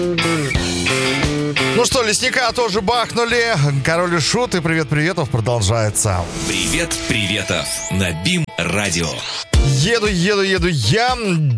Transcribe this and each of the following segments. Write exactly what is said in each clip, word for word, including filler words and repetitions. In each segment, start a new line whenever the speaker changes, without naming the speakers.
Ну что, лесника тоже бахнули. Король и Шут и Привет Приветов продолжается.
Привет Приветов на БИМ-радио.
Еду, еду, еду я.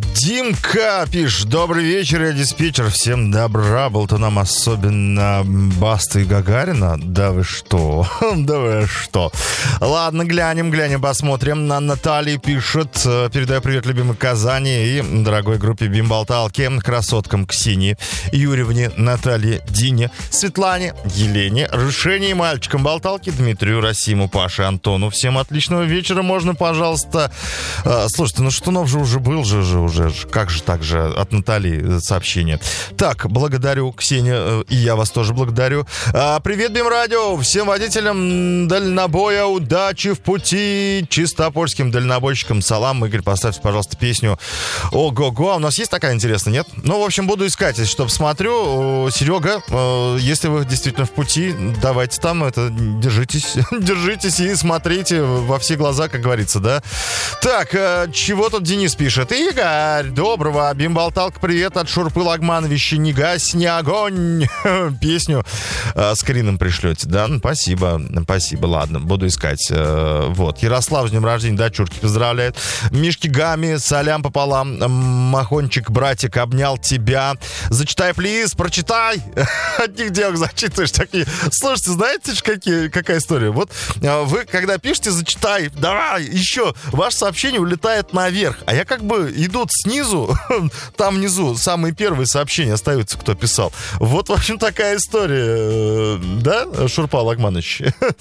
Димка пишет: добрый вечер, я диспетчер. Всем добра. Был-то нам особенно Баста и Гагарина. Да вы что? Да вы что? Ладно, глянем, глянем, посмотрим. Наталья пишет: передаю привет любимой Казани и дорогой группе Бимболталки, красоткам Ксении Юрьевне, Наталье, Дине, Светлане, Елене, Рышене и мальчикам Болталки, Дмитрию, Расиму, Паше, Антону. Всем отличного вечера. Можно, пожалуйста... Слушайте, ну Штунов же уже был же, же уже. Как же так же от Натальи сообщение. Так, благодарю, Ксения, и я вас тоже благодарю. Привет, Бим-радио. Всем водителям дальнобоя удачи в пути. Чистопольским дальнобойщикам салам. Игорь, поставьте, пожалуйста, песню «Ого-го». А у нас есть такая интересная, нет? Ну, в общем, буду искать, если что, посмотрю. Серега, если вы действительно в пути, давайте там это, держитесь, держитесь и смотрите во все глаза, как говорится, да? Так, чего тут Денис пишет? Игорь, доброго. Бимболталка, привет от Шурпы Лагмановича. Не гасни огонь. Песню э, скрином пришлете, да? Ну, спасибо, спасибо. Ладно, буду искать. Э, вот. Ярослав с днем рождения, дочурки поздравляет. Мишки Гами, салям пополам. Махончик, братик, обнял тебя. Зачитай, плиз, прочитай. Одних девок зачитываешь такие. Слушайте, знаете, какие, какая история? Вот вы, когда пишете, зачитай, давай, еще. Ваше сообщение улетает наверх, а я как бы идут снизу, там внизу самые первые сообщения остаются, кто писал. Вот, в общем, такая история, да, Шурпа Лагманович?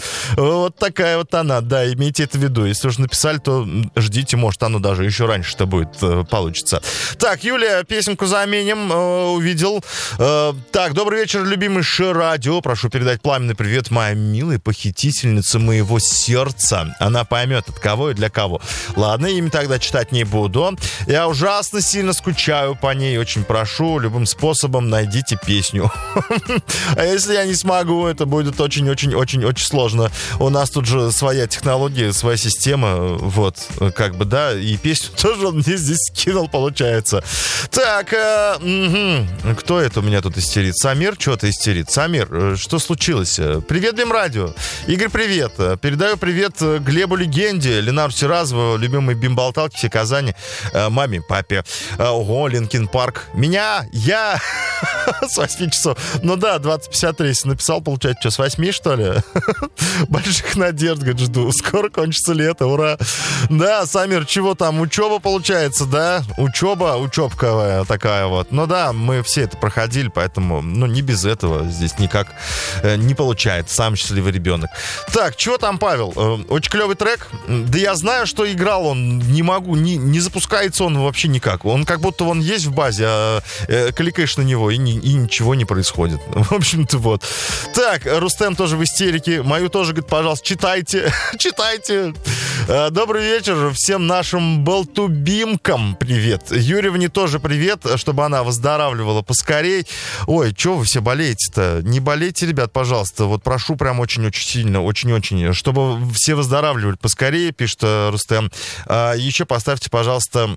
Вот такая вот она, да, имейте это в виду. Если уже написали, то ждите, может, оно даже еще раньше-то будет, получится. Так, Юлия, песенку заменим, увидел. Так, добрый вечер, любимый Ш-радио. Прошу передать пламенный привет моей милой похитительнице моего сердца. Она поймет, от кого и для кого. Ладно, имя тогда читать не буду. Я ужасно сильно скучаю по ней. Очень прошу, любым способом найдите песню. А если я не смогу, это будет очень-очень-очень-очень сложно. У нас тут же своя технология, своя система. Вот, как бы, да. И песню тоже он мне здесь скинул, получается. Так, э, угу. Кто это у меня тут истерит? Самир что-то истерит. Самир, что случилось? Привет, Бим-радио. Игорь, привет. Передаю привет Глебу Легенде, Ленару Сиразову, любимой Бимболталки, все Казани, маме, папе. Ого, Линкин Парк. Меня, я с восьми часов. Ну да, двадцать пятьдесят три, если написал, получается, что, с восьми, что ли? Больших надежд, говорит, жду. Скоро кончится лето, ура. Да, Самир, чего там, учеба получается, да? Учеба, учебковая такая вот. Ну да, мы все это проходили, поэтому, ну, не без этого здесь никак э, не получается. Сам счастливый ребенок. Так, чего там, Павел? Э, очень клевый трек. Да я знаю, что играл он, не могу, не, не запускается он вообще никак. Он как будто он есть в базе, а э, кликаешь на него, и, не, и ничего не происходит. В общем-то, вот. Так, Рустем тоже в истерике. Мою тоже, говорит, пожалуйста, читайте. Читайте. Э, добрый вечер всем нашим болтубимкам. Привет. Юрьевне тоже привет, чтобы она выздоравливала поскорей. Ой, что вы все болеете-то? Не болейте, ребят, пожалуйста. Вот прошу прям очень-очень сильно, очень-очень, чтобы все выздоравливали поскорее, пишет Рустем. А еще поставьте, пожалуйста,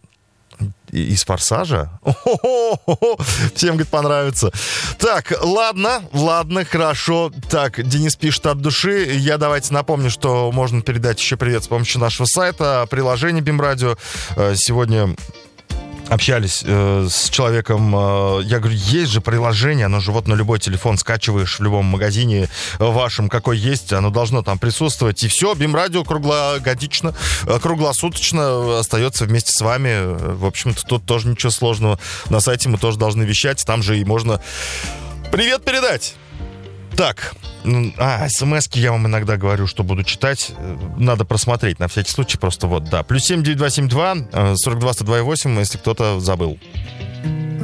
из «Форсажа». О-хо-хо-хо. Всем, говорит, понравится. Так, ладно, ладно, хорошо. Так, Денис пишет от души. Я давайте напомню, что можно передать еще привет с помощью нашего сайта, приложения Бим-радио. Сегодня общались э, с человеком, э, я говорю, есть же приложение, оно же вот на любой телефон скачиваешь в любом магазине вашем, какой есть, оно должно там присутствовать, и все, Бим-радио круглогодично, круглосуточно остается вместе с вами. В общем-то, тут тоже ничего сложного. На сайте мы тоже должны вещать, там же и можно привет передать. Так, а, смс-ки я вам иногда говорю, что буду читать. Надо просмотреть на всякий случай, просто вот, да. Плюс семь девять два семь два сорок два сто два восемь, если кто-то забыл.